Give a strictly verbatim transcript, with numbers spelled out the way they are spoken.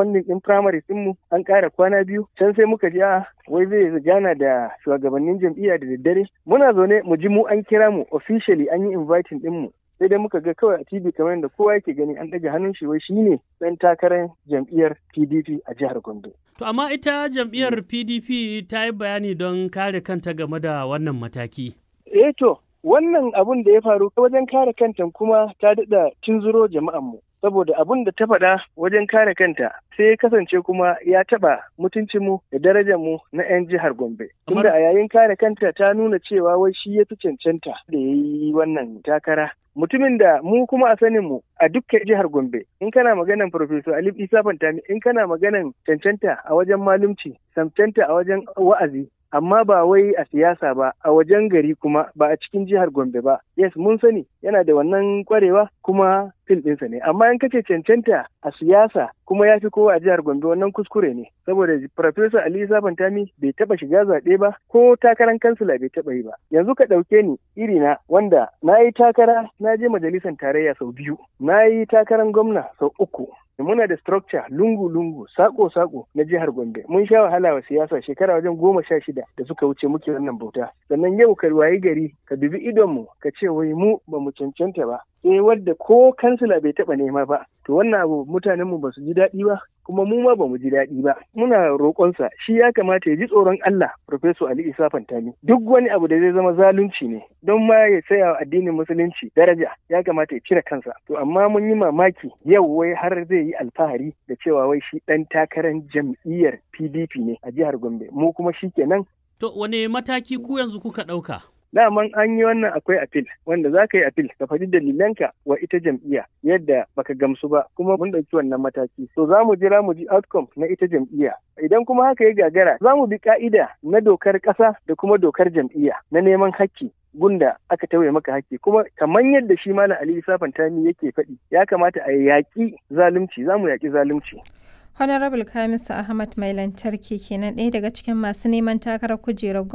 funding din primary din mu an ƙara kwana biyu. Can sai muka ji a wai zai gana da shugabannin jam'iyya da daddare. Muna zaune mu ji mu an kira mu officially an yi inviting din mu. Sai dai muka ga kawai a T V kamar yadda kowa yake gani an ɗaga hannun shi wai shine ɗan takarar jam'iyyar P D P a jihar Gombe. To amma ita jam'iyyar P D P ta yi bayani don kare kanta game da wannan mataki. Eh to wannan abun da ya faru wajen kare kanta kuma ta daɗa tunzuro jama'anmu. Saboda abun da ta faɗa wajen kare kanta sai ya kasance kuma ya taɓa mutuncinmu da darajarmu na 'yan jihar Gombe. Tunda a yayin kare kanta ta nuna cewa wai shi ya fi cancanta da ya yi wannan takara. Mutumin da mu kuma a sanin mu a dukkan jihar Gombe in kana maganan Professor Ali Isa Fantami in kana maganan cancanta a wajen malumci, cancanta a wajen wa'azi, amma ba wai a siyasa ba a wajen gari kuma ba a cikin jihar Gombe ba. Yes, mun sani yana da wannan kwarewa kuma fil ɗinsa ne, amma in kace cancanta a siyasa kuma ya fi kowa a jihar Gombe wannan kuskure ne, saboda Professor Ali Isa Fantami bai taɓa shiga zaɓe ba ko takarar kansila bai taɓa yi ba. Yanzu ka ɗauke ni irina wanda na yi takara na je majalisar tarayya sau biyu, na yi takarar gwamna sau uku. Muna da structure lungu-lungu, sako-sako na jihar Gombe. Mun sha wahala wa siyasa shekara wajen goma sha shida da suka wuce muke wannan bauta. Sannan yau ka wayi gari ka dubi idonmu ka ce wai mu ba mu cancanta ba. Sai wadda ko kansila bai taɓa nema ba. To wannan abu mutanenmu ba su ji daɗi ba, kuma mu ma ba mu ji daɗi ba. Muna roƙonsa shi ya kamata ya ji tsoron Allah, Professor Ali Isa Fantami. Duk wani abu da zai zama zalunci ne, don ma ya tsaya wa addinin musulunci daraja ya kamata ya cire kansa. To amma mun yi mamaki yau wai har zai yi alfahari da cewa wai shi ɗan takarar jam'iyyar P D P ne a jihar Gombe. Mu kuma shi kenan. To wane mataki ku yanzu kuka ɗauka? Daman an yi wannan akwai apil wanda za ka yi apil ka faɗi dalilanka wa ita jam'iyya yadda baka gamsu ba kuma mun ɗauki wannan mataki. So za mu jira mu ji outcome na ita jam'iyya. Idan kuma haka ya gagara za mu bi ka'ida na dokar ƙasa da kuma dokar jam'iyya na neman hakki gunda aka tauye maka hakki, kuma kamar yadda shi Malam Ali Isa Fantami yake faɗi ya kamata a yaƙi zalunci, za mu yaƙi zalunci. Honorable Kamisu Ahmad mai lantarki kenan ɗaya daga cikin masu neman takarar kujerar